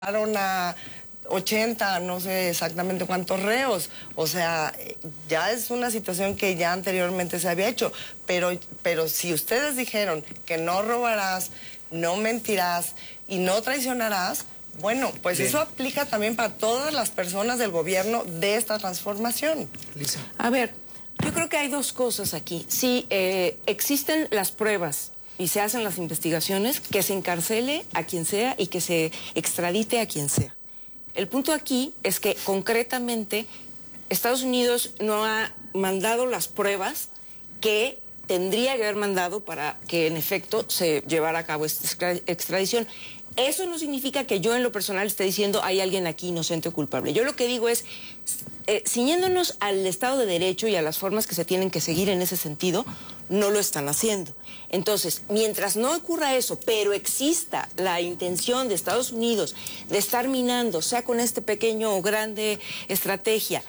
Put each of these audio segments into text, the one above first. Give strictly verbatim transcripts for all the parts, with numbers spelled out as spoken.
a ochenta, no sé exactamente cuántos reos. O sea, ya es una situación que ya anteriormente se había hecho. Pero, pero si ustedes dijeron que no robarás, no mentirás y no traicionarás, bueno, pues Bien. Eso aplica también para todas las personas del gobierno de esta transformación. Lisa. A ver, yo creo que hay dos cosas aquí. Si eh, existen las pruebas y se hacen las investigaciones, que se encarcele a quien sea y que se extradite a quien sea. El punto aquí es que concretamente Estados Unidos no ha mandado las pruebas que tendría que haber mandado para que en efecto se llevara a cabo esta extradición. Eso no significa que yo en lo personal esté diciendo hay alguien aquí inocente o culpable. Yo lo que digo es, eh, ciñéndonos al Estado de Derecho y a las formas que se tienen que seguir en ese sentido, no lo están haciendo. Entonces, mientras no ocurra eso, pero exista la intención de Estados Unidos de estar minando, sea con este pequeño o grande estrategia,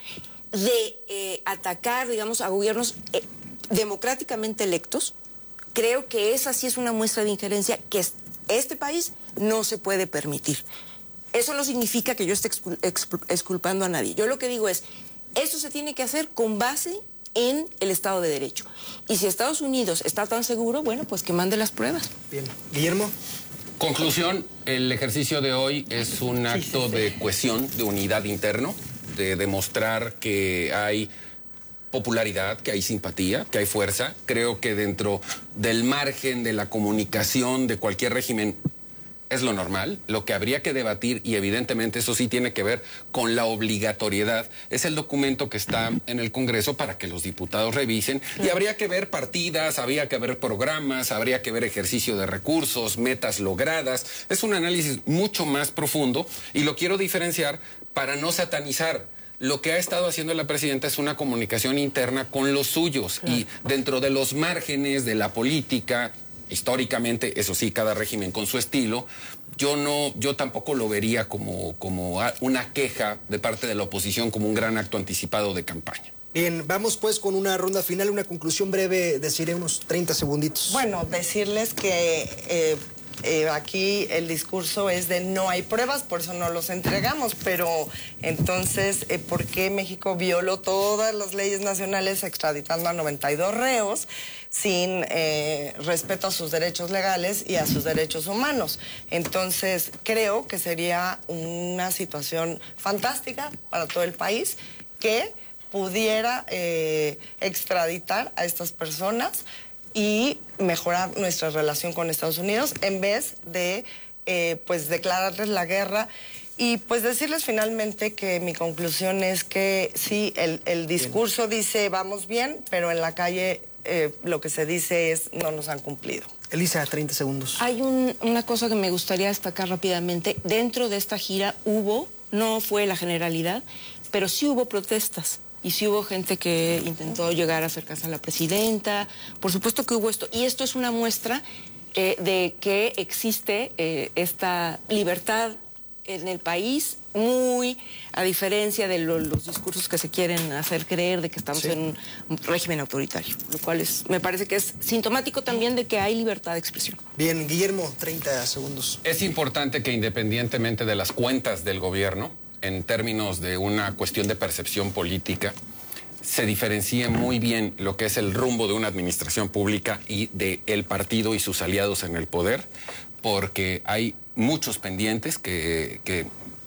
de eh, atacar, digamos, a gobiernos eh, democráticamente electos, creo que esa sí es una muestra de injerencia que este país no se puede permitir. Eso no significa que yo esté expul expul exculpando a nadie. Yo lo que digo es, eso se tiene que hacer con base en el Estado de Derecho. Y si Estados Unidos está tan seguro, bueno, pues que mande las pruebas. Bien. Guillermo. Conclusión, el ejercicio de hoy es un acto sí, sí, sí. de cohesión, de unidad interno, de demostrar que hay popularidad, que hay simpatía, que hay fuerza. Creo que dentro del margen de la comunicación de cualquier régimen es lo normal. Lo que habría que debatir, y evidentemente eso sí tiene que ver con la obligatoriedad, es el documento que está en el Congreso para que los diputados revisen. Y habría que ver partidas, habría que ver programas, habría que ver ejercicio de recursos, metas logradas. Es un análisis mucho más profundo y lo quiero diferenciar para no satanizar. Lo que ha estado haciendo la presidenta es una comunicación interna con los suyos, claro. Y dentro de los márgenes de la política, históricamente, eso sí, cada régimen con su estilo, yo no, yo tampoco lo vería como, como una queja de parte de la oposición, como un gran acto anticipado de campaña. Bien, vamos pues con una ronda final, una conclusión breve, deciré unos treinta segunditos. Bueno, decirles que eh, eh, aquí el discurso es de no hay pruebas, por eso no los entregamos, pero entonces, eh, ¿por qué México violó todas las leyes nacionales extraditando a noventa y dos reos sin eh, respeto a sus derechos legales y a sus derechos humanos? Entonces, creo que sería una situación fantástica para todo el país que pudiera eh, extraditar a estas personas y mejorar nuestra relación con Estados Unidos en vez de eh, pues declararles la guerra. Y pues decirles finalmente que mi conclusión es que sí, el, el discurso bien. dice vamos bien, pero en la calle eh, lo que se dice es no nos han cumplido. Elisa, treinta segundos. Hay un, una cosa que me gustaría destacar rápidamente. Dentro de esta gira hubo, no fue la generalidad, pero sí hubo protestas. Y sí hubo gente que intentó llegar a acercarse a la presidenta. Por supuesto que hubo esto. Y esto es una muestra eh, de que existe eh, esta libertad en el país, muy a diferencia de lo, los discursos que se quieren hacer creer de que estamos sí. en un régimen autoritario. Lo cual es, me parece que es sintomático también de que hay libertad de expresión. Bien, Guillermo, treinta segundos. Es importante que independientemente de las cuentas del gobierno, en términos de una cuestión de percepción política, se diferencie muy bien lo que es el rumbo de una administración pública y del partido y sus aliados en el poder, porque hay muchos pendientes que, que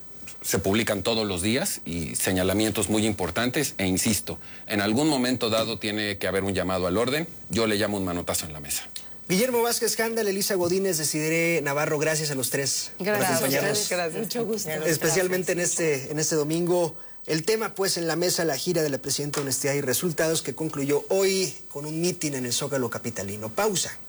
se publican todos los días y señalamientos muy importantes, e insisto, en algún momento dado tiene que haber un llamado al orden. Yo le llamo un manotazo en la mesa. Guillermo Vázquez Jándal, Elisa Godínez, Decidere Navarro, gracias a los tres gracias, por acompañarnos. Gracias, mucho gusto. Especialmente gracias. en este, en este domingo. El tema, pues, en la mesa, la gira de la Presidenta de Honestidad y Resultados, que concluyó hoy con un mitin en el Zócalo capitalino. Pausa.